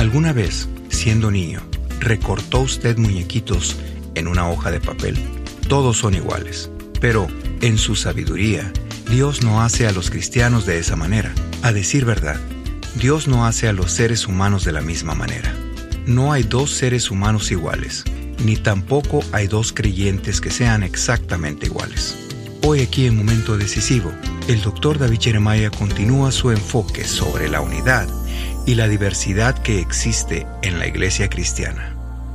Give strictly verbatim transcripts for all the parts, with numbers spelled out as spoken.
¿Alguna vez, siendo niño, recortó usted muñequitos en una hoja de papel? Todos son iguales, pero en su sabiduría, Dios no hace a los cristianos de esa manera. A decir verdad, Dios no hace a los seres humanos de la misma manera. No hay dos seres humanos iguales, ni tampoco hay dos creyentes que sean exactamente iguales. Hoy aquí en Momento Decisivo, el doctor David Jeremiah continúa su enfoque sobre la unidad y la diversidad que existe en la iglesia cristiana.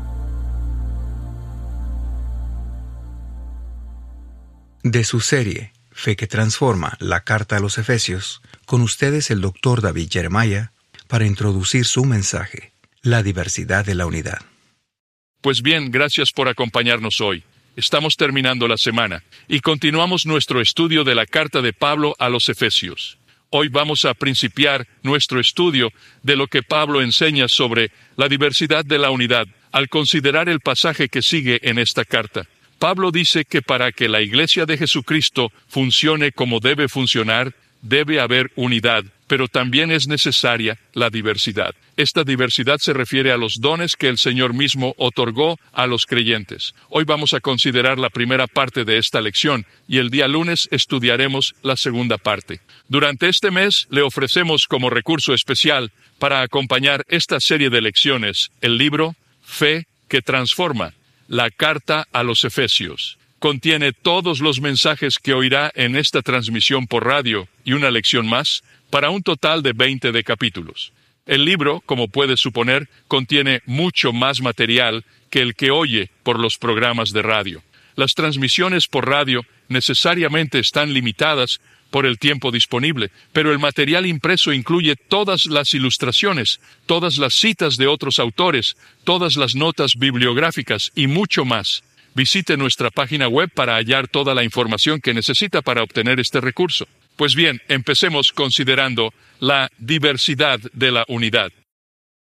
De su serie, Fe que Transforma, la Carta a los Efesios, con ustedes el doctor David Jeremiah, para introducir su mensaje, la diversidad de la unidad. Pues bien, gracias por acompañarnos hoy. Estamos terminando la semana y continuamos nuestro estudio de la carta de Pablo a los Efesios. Hoy vamos a principiar nuestro estudio de lo que Pablo enseña sobre la diversidad de la unidad al considerar el pasaje que sigue en esta carta. Pablo dice que para que la Iglesia de Jesucristo funcione como debe funcionar, debe haber unidad, pero también es necesaria la diversidad. Esta diversidad se refiere a los dones que el Señor mismo otorgó a los creyentes. Hoy vamos a considerar la primera parte de esta lección y el día lunes estudiaremos la segunda parte. Durante este mes le ofrecemos como recurso especial para acompañar esta serie de lecciones el libro Fe que Transforma, la Carta a los Efesios. Contiene todos los mensajes que oirá en esta transmisión por radio y una lección más, para un total de veinte de capítulos. El libro, como puedes suponer, contiene mucho más material que el que oye por los programas de radio. Las transmisiones por radio necesariamente están limitadas por el tiempo disponible, pero el material impreso incluye todas las ilustraciones, todas las citas de otros autores, todas las notas bibliográficas y mucho más. Visite nuestra página web para hallar toda la información que necesita para obtener este recurso. Pues bien, empecemos considerando la diversidad de la unidad.